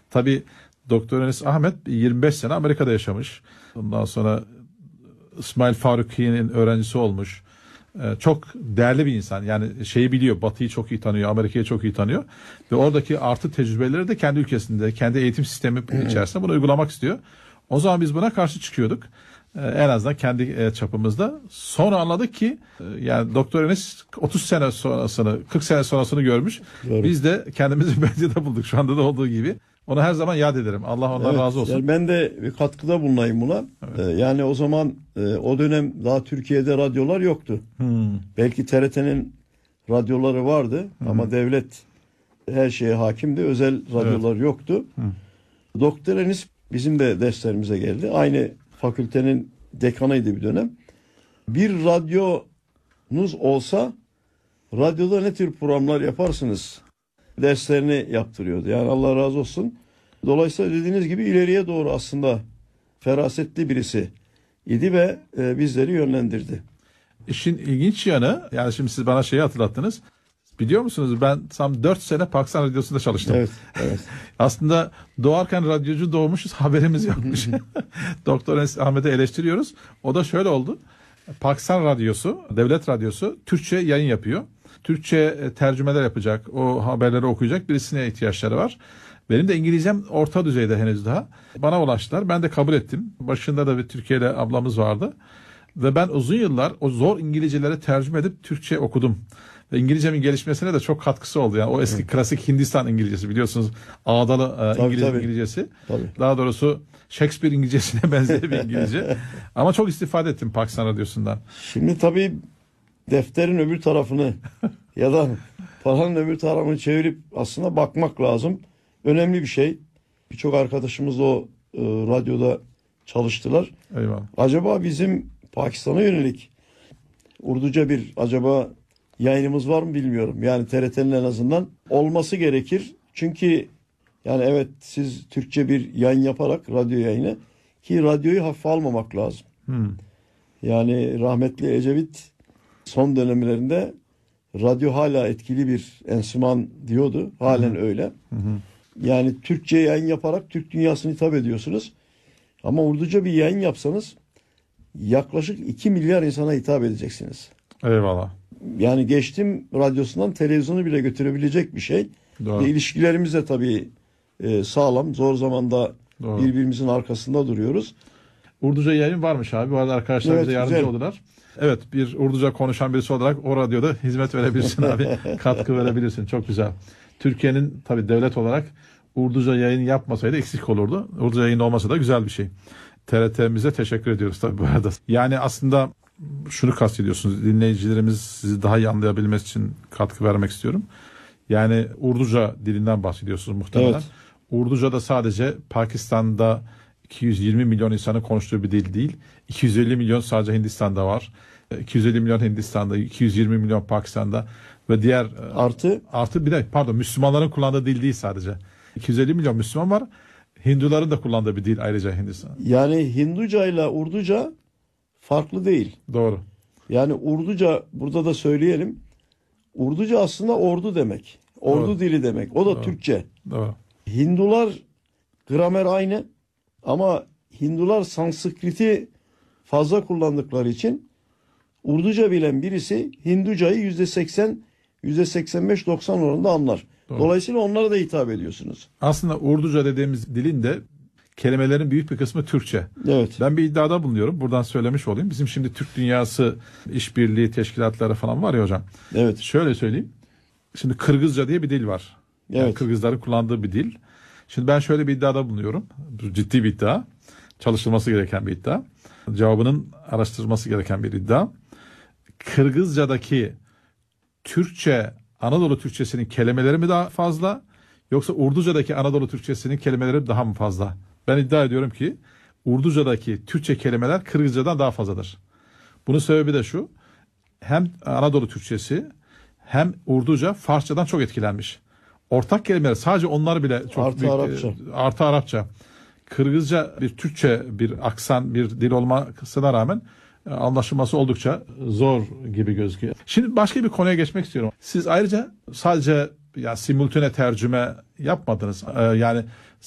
Tabii Doktor Enes Ahmet 25 sene Amerika'da yaşamış. Ondan sonra İsmail Faruki'nin öğrencisi olmuş. Çok değerli bir insan. Yani şeyi biliyor, Batı'yı çok iyi tanıyor, Amerika'yı çok iyi tanıyor. Ve oradaki artı tecrübeleri de kendi ülkesinde, kendi eğitim sistemi içerisinde bunu uygulamak istiyor. O zaman biz buna karşı çıkıyorduk. En azından kendi çapımızda. Sonra anladık ki yani Doktor Enes 30 sene sonrasını, 40 sene sonrasını görmüş. Doğru. Biz de kendimizi bence bulduk şu anda da olduğu gibi. Onu her zaman yad ederim. Allah ondan razı olsun. Yani ben de bir katkıda bulunayım buna. Evet. Yani o zaman o dönem daha Türkiye'de radyolar yoktu. Belki TRT'nin radyoları vardı ama devlet her şeye hakimdi. Özel radyolar yoktu. Doktor Enes bizim de derslerimize geldi. Aynı fakültenin dekanıydı bir dönem. Bir radyonuz olsa radyoda ne tür programlar yaparsınız derslerini yaptırıyordu. Yani Allah razı olsun. Dolayısıyla dediğiniz gibi ileriye doğru aslında ferasetli birisi idi ve bizleri yönlendirdi. İşin ilginç yanı, yani şimdi siz bana şeyi hatırlattınız. Biliyor musunuz, ben tam 4 sene Pakistan Radyosu'nda çalıştım. Evet. Aslında doğarken radyocu doğmuşuz, haberimiz yokmuş. Doktor Enes Ahmet'i eleştiriyoruz. O da şöyle oldu. Pakistan Radyosu, devlet radyosu Türkçe yayın yapıyor. Türkçe tercümeler yapacak, o haberleri okuyacak birisine ihtiyaçları var. Benim de İngilizcem orta düzeyde henüz daha. Bana ulaştılar, ben de kabul ettim. Başında da bir Türkiye'li ablamız vardı. Ve ben uzun yıllar o zor İngilizceleri tercüme edip Türkçe okudum. Ve İngilizcemin gelişmesine de çok katkısı oldu. Yani o eski klasik Hindistan İngilizcesi, biliyorsunuz, ağdalı İngilizcesi. Tabii. Daha doğrusu Shakespeare İngilizcesine benzer bir İngilizce. Ama çok istifade ettim Pakistan Radyosu'ndan. Şimdi tabii defterin öbür tarafını ya da paranın öbür tarafını çevirip aslında bakmak lazım. Önemli bir şey. Birçok arkadaşımız o radyoda çalıştılar. Eyvallah. Acaba bizim Pakistan'a yönelik Urduca bir yayınımız var mı bilmiyorum. Yani TRT'nin en azından olması gerekir. Çünkü yani evet, siz Türkçe bir yayın yaparak radyo yayını, ki radyoyu hafife almamak lazım. Yani rahmetli Ecevit son dönemlerinde radyo hala etkili bir enstrüman diyordu. Halen öyle. Yani Türkçe yayın yaparak Türk dünyasına hitap ediyorsunuz. Ama Urduca bir yayın yapsanız yaklaşık 2 milyar insana hitap edeceksiniz. Eyvallah. Yani geçtim radyosundan televizyonu bile götürebilecek bir şey. İlişkilerimiz de tabii sağlam. Zor zamanda birbirimizin arkasında duruyoruz. Urduca yayın varmış abi. Bu arada arkadaşlar bize yardımcı oldular. Evet, bir Urduca konuşan birisi olarak o radyoda hizmet verebilirsin abi. Katkı verebilirsin. Çok güzel. Türkiye'nin tabii devlet olarak Urduca yayın yapmasaydı eksik olurdu. Urduca yayın olmasa da güzel bir şey. TRT'mize teşekkür ediyoruz tabii bu arada. Yani aslında şunu kastediyorsunuz. Dinleyicilerimiz sizi daha iyi anlayabilmesi için katkı vermek istiyorum. Yani Urduca dilinden bahsediyorsunuz muhtemelen. Evet. Urduca da sadece Pakistan'da 220 milyon insanın konuştuğu bir dil değil. 250 milyon sadece Hindistan'da var. 250 milyon Hindistan'da, 220 milyon Pakistan'da ve diğer artı bir de Müslümanların kullandığı dil değil sadece. 250 milyon Müslüman var. Hinduların da kullandığı bir dil ayrıca Hindistan. Yani Hinduca ile Urduca farklı değil. Doğru. Yani Urduca, burada da söyleyelim. Urduca aslında ordu demek. Ordu dili demek. O da Türkçe. Doğru. Hindular gramer aynı ama Hindular Sanskrit'i fazla kullandıkları için Urduca bilen birisi Hinducayı %80-%85-90 oranında anlar. Doğru. Dolayısıyla onlara da hitap ediyorsunuz. Aslında Urduca dediğimiz dilin de kelimelerin büyük bir kısmı Türkçe. Evet. Ben bir iddiada bulunuyorum. Buradan söylemiş olayım. Bizim şimdi Türk Dünyası işbirliği teşkilatları falan var ya hocam. Evet. Şöyle söyleyeyim. Şimdi Kırgızca diye bir dil var. Evet. Yani Kırgızların kullandığı bir dil. Şimdi ben şöyle bir iddiada bulunuyorum. Ciddi bir iddia. Çalışılması gereken bir iddia. Cevabının araştırılması gereken bir iddia. Kırgızcadaki Türkçe, Anadolu Türkçesinin kelimeleri mi daha fazla, yoksa Urduca'daki Anadolu Türkçesinin kelimeleri daha mı fazla? Ben iddia ediyorum ki Urduca'daki Türkçe kelimeler Kırgızca'dan daha fazladır. Bunun sebebi de şu: hem Anadolu Türkçesi hem Urduca Farsçadan çok etkilenmiş. Ortak kelimeler sadece onlar bile çok artı büyük. Arapça. Artı Arapça. Kırgızca bir Türkçe bir aksan, bir dil olmasına rağmen anlaşılması oldukça zor gibi gözüküyor. Şimdi başka bir konuya geçmek istiyorum. Siz ayrıca sadece simultane tercüme yapmadınız. Yani